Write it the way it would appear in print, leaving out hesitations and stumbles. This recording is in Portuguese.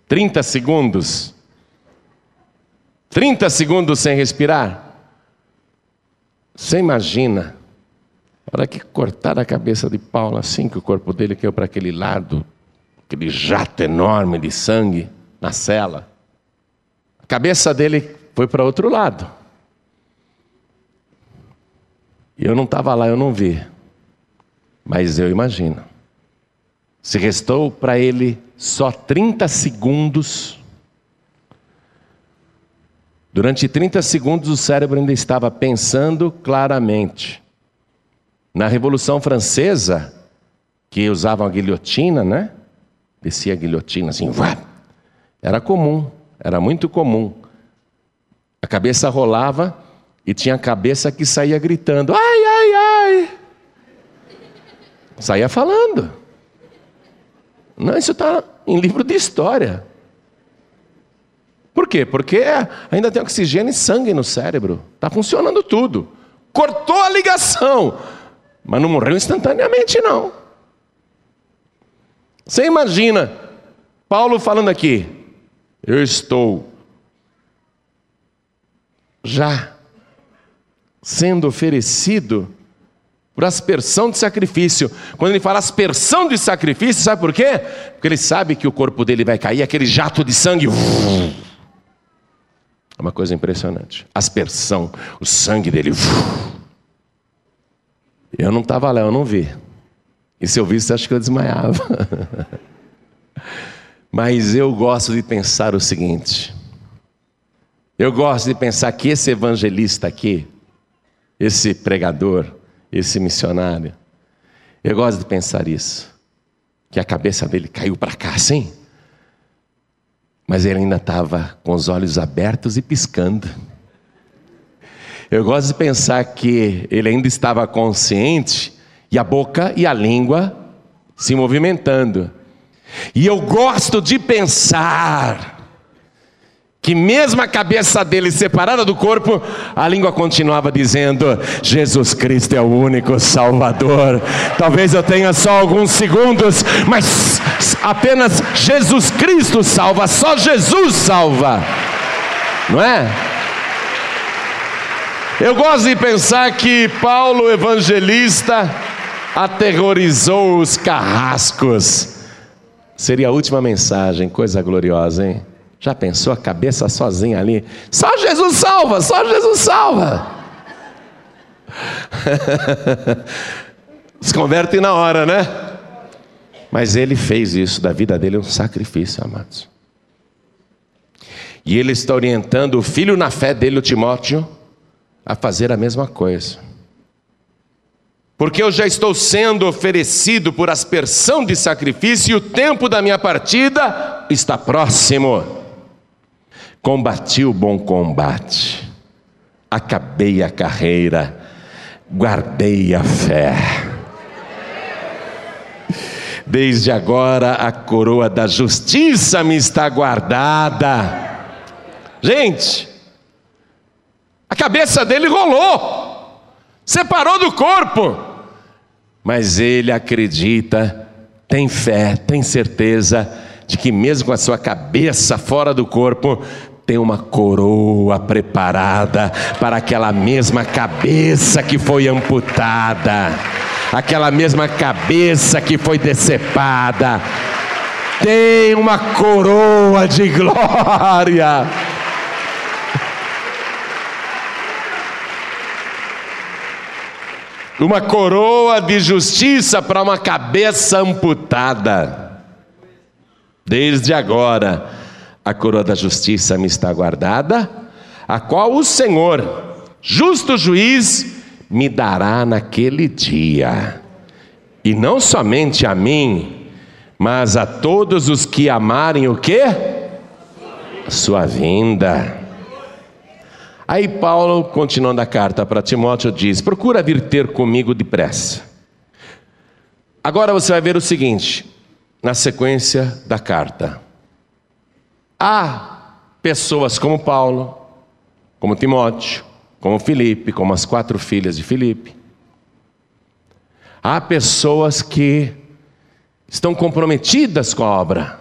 30 segundos. 30 segundos sem respirar. Você imagina, a hora que cortaram a cabeça de Paulo, assim que o corpo dele caiu para aquele lado, aquele jato enorme de sangue na cela. A cabeça dele foi para outro lado. E eu não estava lá, eu não vi. Mas eu imagino. Se restou para ele só 30 segundos. Durante 30 segundos o cérebro ainda estava pensando claramente. Na Revolução Francesa, que usavam a guilhotina, né? Descia a guilhotina assim, era comum, era muito comum. A cabeça rolava e tinha a cabeça que saía gritando, ai, ai, ai. Saía falando. Não, isso está em livro de história. Por quê? Porque ainda tem oxigênio e sangue no cérebro. Está funcionando tudo. Cortou a ligação. Mas não morreu instantaneamente, não. Você imagina Paulo falando aqui, eu estou já sendo oferecido por aspersão de sacrifício. Quando ele fala aspersão de sacrifício, sabe por quê? Porque ele sabe que o corpo dele vai cair, aquele jato de sangue. É uma coisa impressionante. Aspersão, o sangue dele. Eu não estava lá, eu não vi. E se eu visse, acho que eu desmaiava. Mas eu gosto de pensar o seguinte. Eu gosto de pensar que esse evangelista aqui, esse pregador, esse missionário, eu gosto de pensar isso. Que a cabeça dele caiu para cá, assim. Mas ele ainda estava com os olhos abertos e piscando. Eu gosto de pensar que ele ainda estava consciente e a boca e a língua se movimentando. E eu gosto de pensar que mesmo a cabeça dele separada do corpo, a língua continuava dizendo, Jesus Cristo é o único Salvador. Talvez eu tenha só alguns segundos, mas apenas Jesus Cristo salva, só Jesus salva. Não é? Eu gosto de pensar que Paulo, evangelista, aterrorizou os carrascos. Seria a última mensagem, coisa gloriosa, hein? Já pensou a cabeça sozinha ali? Só Jesus salva, só Jesus salva. Se converte na hora, né? Mas ele fez isso, da vida dele um sacrifício, amados. E ele está orientando o filho na fé dele, o Timóteo, a fazer a mesma coisa. Porque eu já estou sendo oferecido por aspersão de sacrifício e o tempo da minha partida está próximo. Combati o bom combate, acabei a carreira, guardei a fé. Desde agora a coroa da justiça me está guardada. Gente, a cabeça dele rolou, separou do corpo, mas ele acredita, tem fé, tem certeza de que mesmo com a sua cabeça fora do corpo, tem uma coroa preparada para aquela mesma cabeça que foi amputada, aquela mesma cabeça que foi decepada. Tem uma coroa de glória. Uma coroa de justiça para uma cabeça amputada. Desde agora a coroa da justiça me está guardada, a qual o Senhor, justo juiz, me dará naquele dia. E não somente a mim, mas a todos os que amarem o quê? A sua vinda. Aí Paulo, continuando a carta para Timóteo, diz, procura vir ter comigo depressa. Agora você vai ver o seguinte, na sequência da carta. Há pessoas como Paulo, como Timóteo, como Filipe, como as 4 filhas de Filipe. Há pessoas que estão comprometidas com a obra.